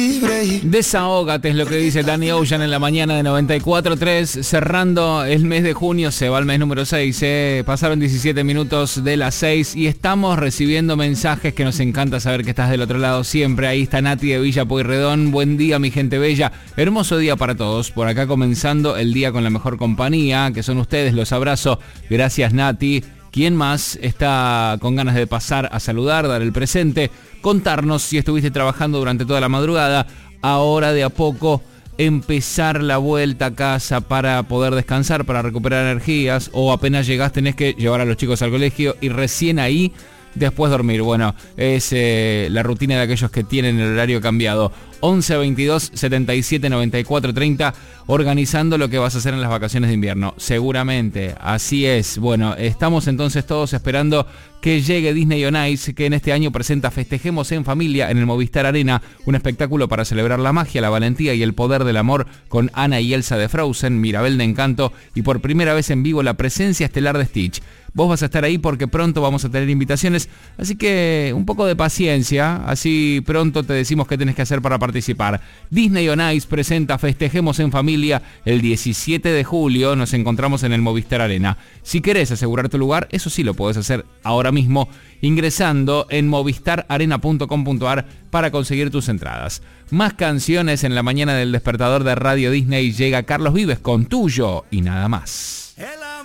Desahógate es lo que dice Danny Ocean en la mañana de 94.3, cerrando el mes de junio, se va al mes número 6, pasaron 17 minutos de las 6 y estamos recibiendo mensajes que nos encanta saber que estás del otro lado siempre. Ahí está Nati de Villa Pueyrredón, buen día mi gente bella, hermoso día para todos, por acá comenzando el día con la mejor compañía, que son ustedes, los abrazo, gracias Nati. ¿Quién más está con ganas de pasar a saludar, dar el presente, contarnos si estuviste trabajando durante toda la madrugada, ahora de a poco empezar la vuelta a casa para poder descansar, para recuperar energías, o apenas llegás tenés que llevar a los chicos al colegio y recién ahí después dormir? Bueno, es la rutina de aquellos que tienen el horario cambiado. 11 22 77 94 30, organizando lo que vas a hacer en las vacaciones de invierno. Seguramente, así es. Bueno, estamos entonces todos esperando que llegue Disney on Ice, que en este año presenta Festejemos en Familia en el Movistar Arena, un espectáculo para celebrar la magia, la valentía y el poder del amor, con Anna y Elsa de Frozen, Mirabel de Encanto y por primera vez en vivo la presencia estelar de Stitch. Vos vas a estar ahí porque pronto vamos a tener invitaciones, así que un poco de paciencia, así pronto te decimos qué tenés que hacer para participar. Disney on Ice presenta Festejemos en Familia el 17 de julio, nos encontramos en el Movistar Arena. Si querés asegurar tu lugar, eso sí lo podés hacer ahora mismo, ingresando en movistararena.com.ar para conseguir tus entradas. Más canciones en la mañana del despertador de Radio Disney, llega Carlos Vives con Tuyo y Nada Más.